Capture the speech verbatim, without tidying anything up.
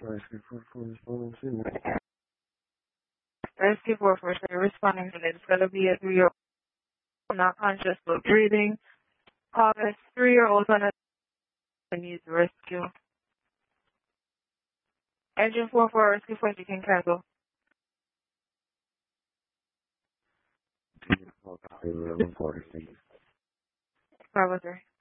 Rescue four four three responding to this. It's going to be a three-year-old not conscious but breathing. Call this three-year-old on a needs rescue. Engine four four rescue four, you can cancel. Bravo three.